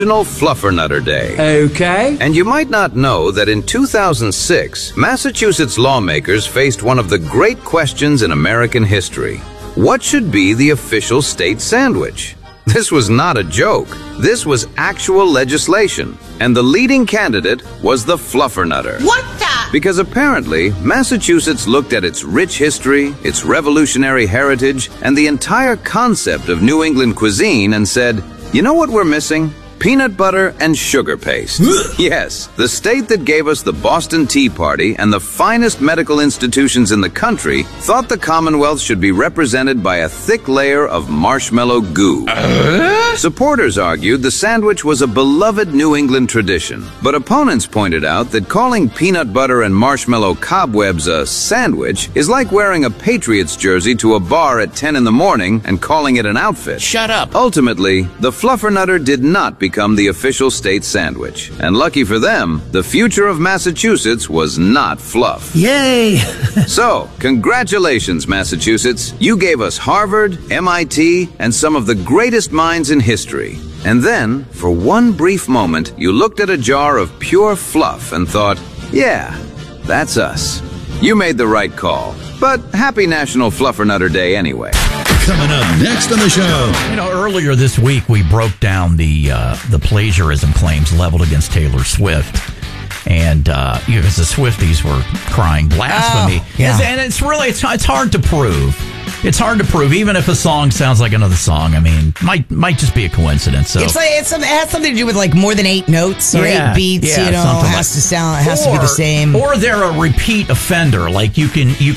Fluffernutter Day. Okay. And you might not know that in 2006, Massachusetts lawmakers faced one of the great questions in American history. What should be the official state sandwich? This was not a joke. This was actual legislation. And the leading candidate was the Fluffernutter. What the? Because apparently, Massachusetts looked at its rich history, its revolutionary heritage, and the entire concept of New England cuisine and said, you know what we're missing? Peanut butter and sugar paste. Yes, the state that gave us the Boston Tea Party and the finest medical institutions in the country thought the Commonwealth should be represented by a thick layer of marshmallow goo. Supporters argued the sandwich was a beloved New England tradition, but opponents pointed out that calling peanut butter and marshmallow cobwebs a sandwich is like wearing a Patriots jersey to a bar at 10 in the morning and calling it an outfit. Shut up. Ultimately, the Fluffernutter did not become the official state sandwich. And lucky for them, the future of Massachusetts was not fluff. Yay! So, congratulations, Massachusetts. You gave us Harvard, MIT, and some of the greatest minds in history. And then, for one brief moment, you looked at a jar of pure fluff and thought, yeah, that's us. You made the right call. But happy National Fluffernutter Day anyway. Coming up next on the show. You know, earlier this week we broke down the plagiarism claims leveled against Taylor Swift. And because the Swifties were crying blasphemy. Oh, yeah. And it's hard to prove. It's hard to prove, even if a song sounds like another song. I mean, might just be a coincidence. So It has something to do with like more than 8 notes or 8 beats. Yeah, it has to be the same. Or they're a repeat offender. Like you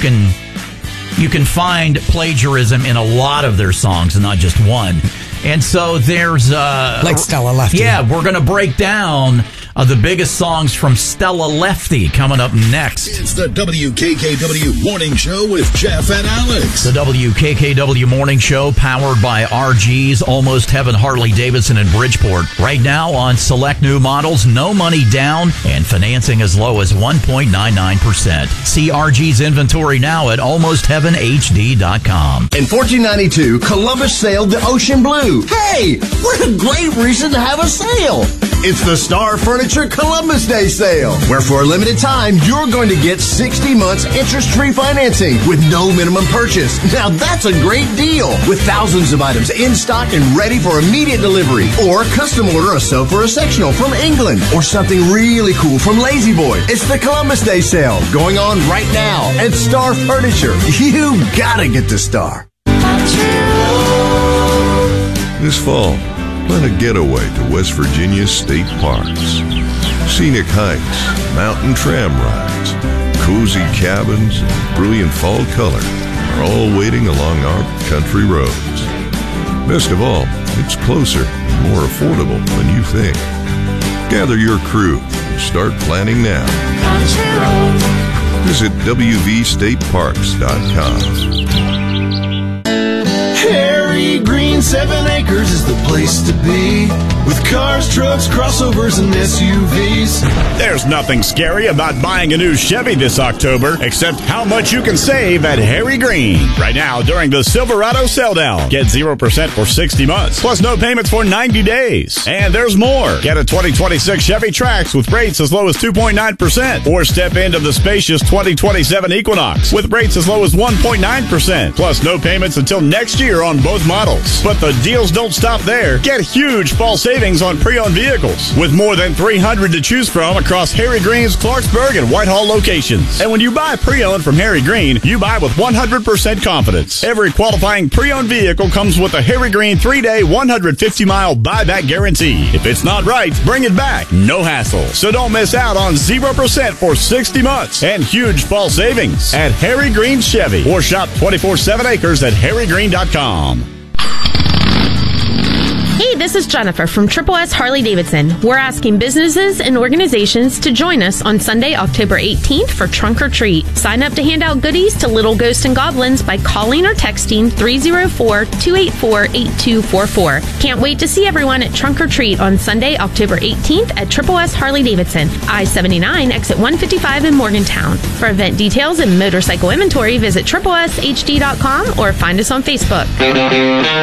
can find plagiarism in a lot of their songs and not just one. And so there's like Stella Lefty. Yeah, we're going to break down the biggest songs from Stella Lefty coming up next. It's the WKKW Morning Show with Jeff and Alex. The WKKW Morning Show powered by RG's Almost Heaven Harley-Davidson in Bridgeport. Right now on select new models, no money down and financing as low as 1.99%. See RG's inventory now at almostheavenhd.com. In 1492, Columbus sailed the ocean blue. Hey, what a great reason to have a sale. It's the Star Furniture Columbus Day Sale, where for a limited time, you're going to get 60 months interest-free financing with no minimum purchase. Now that's a great deal, with thousands of items in stock and ready for immediate delivery. Or custom order a sofa or a sectional from England, or something really cool from Lazy Boy. It's the Columbus Day Sale, going on right now at Star Furniture. You gotta get to Star. This fall, plan a getaway to West Virginia's state parks. Scenic hikes, mountain tram rides, cozy cabins, and brilliant fall color are all waiting along our country roads. Best of all, it's closer and more affordable than you think. Gather your crew and start planning now. Visit wvstateparks.com. Harry Green 7 Acres is the place to be, with cars, trucks, crossovers, and SUVs. There's nothing scary about buying a new Chevy this October, except how much you can save at Harry Green. Right now, during the Silverado sell-down, get 0% for 60 months, plus no payments for 90 days. And there's more. Get a 2026 Chevy Trax with rates as low as 2.9%, or step into the spacious 2027 Equinox with rates as low as 1.9%, plus no payments until next year on both models. But the deals don't stop there. Get huge fall savings on pre-owned vehicles with more than 300 to choose from across Harry Green's Clarksburg and Whitehall locations. And when you buy pre-owned from Harry Green, you buy with 100% confidence. Every qualifying pre-owned vehicle comes with a Harry Green 3-day, 150-mile buyback guarantee. If it's not right, bring it back. No hassle. So don't miss out on 0% for 60 months and huge fall savings at Harry Green Chevy, or shop 24/7 Acres at harrygreen.com. Hey, this is Jennifer from Triple S Harley-Davidson. We're asking businesses and organizations to join us on Sunday, October 18th for Trunk or Treat. Sign up to hand out goodies to little ghosts and goblins by calling or texting 304-284-8244. Can't wait to see everyone at Trunk or Treat on Sunday, October 18th at Triple S Harley-Davidson, I-79, exit 155 in Morgantown. For event details and motorcycle inventory, visit tripleshd.com or find us on Facebook.